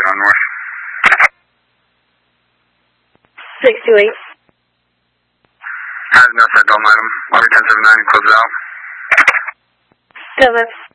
on north. 628. Has no sent all item. Lobby 1079, close it out. Still there.